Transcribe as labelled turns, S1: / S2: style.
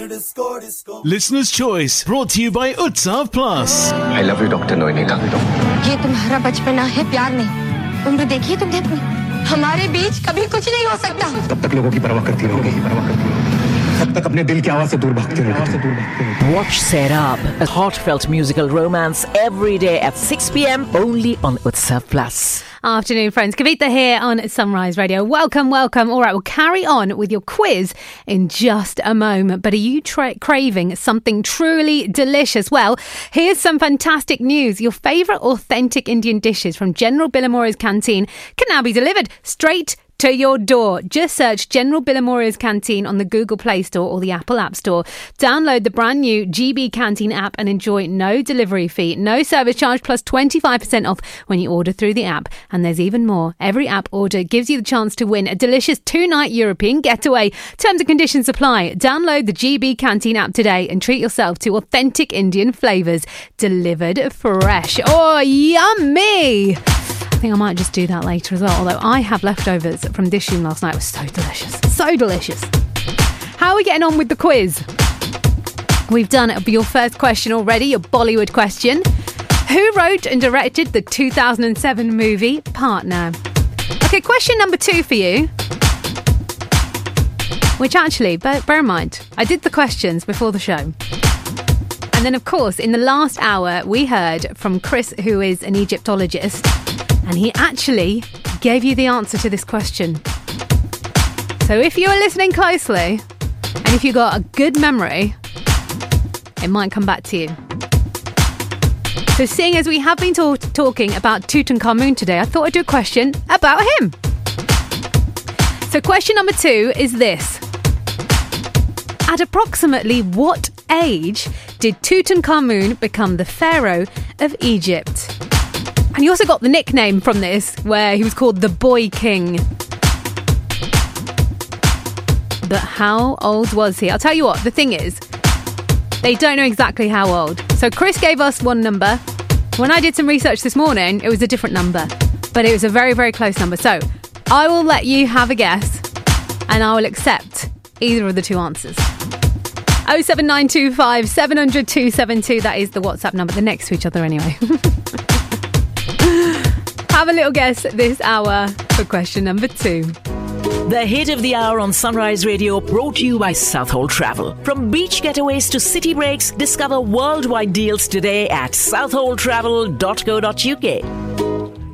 S1: Listener's Choice brought to you by Utsav Plus.
S2: I love you, Dr. Noinita.
S3: ये तुम्हारा बचपना है, प्यार नहीं। उम्र देखिए तुमने अपनी। हमारे बीच कभी कुछ नहीं हो सकता।
S2: तब तक लोगों की परवाह करती रहोगे। तब तक अपने दिल की आवाज से दूर भागते रहोगे।
S4: Watch Set Up, a heartfelt musical romance every day at 6 p.m. only on Utsav Plus.
S5: Afternoon, friends. Kavita here on Sunrise Radio. Welcome. All right, we'll carry on with your quiz in just a moment. But are you craving something truly delicious? Well, here's some fantastic news. Your favourite authentic Indian dishes from General Billamoria's Canteen can now be delivered straight to your door. Just search General Billamoria's Canteen on the Google Play Store or the Apple App Store. Download the brand new GB Canteen app and enjoy no delivery fee, no service charge, plus 25% off when you order through the app. And there's even more. Every app order gives you the chance to win a delicious 2-night European getaway. Terms and conditions apply. Download the GB Canteen app today and treat yourself to authentic Indian flavours delivered fresh. Oh, yummy! I think I might just do that later as well, although I have leftovers from Dishoom last night. It was so delicious. How are we getting on with the quiz? We've done your first question already, your Bollywood question. Who wrote and directed the 2007 movie Partner? Okay, question number 2 for you, which actually, bear in mind, I did the questions before the show. And then, of course, in the last hour, we heard from Chris, who is an Egyptologist, and he actually gave you the answer to this question. So if you were listening closely, and if you got a good memory, it might come back to you. So seeing as we have been talking about Tutankhamun today, I thought I'd do a question about him. So question number 2 is this. At approximately what age did Tutankhamun become the pharaoh of Egypt? And he also got the nickname from this, where he was called the Boy King. But how old was he? I'll tell you what, the thing is, they don't know exactly how old. So Chris gave us one number. When I did some research this morning, it was a different number. But it was a very, very close number. So I will let you have a guess, and I will accept either of the two answers. 07925 700 272. That is the WhatsApp number. They're next to each other anyway. Have a little guess this hour for question number 2.
S4: The hit of the hour on Sunrise Radio, brought to you by Southhold Travel. From beach getaways to city breaks, discover worldwide deals today at southholdtravel.co.uk.